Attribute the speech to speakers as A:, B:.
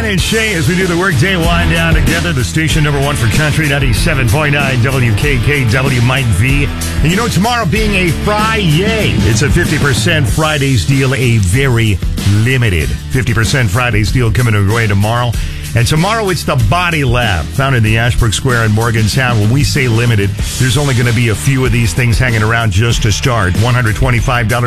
A: and Shay as we do the workday wind down together. The station number one for country, 97.9 WKKW Mike V. And you know, tomorrow being a Friday, it's a 50% Fridays deal, a very limited 50% Fridays deal coming away tomorrow. And tomorrow it's the Body Lab, found in the Ashbrook Square in Morgantown. When we say limited, there's only going to be a few of these things hanging around just to start. $125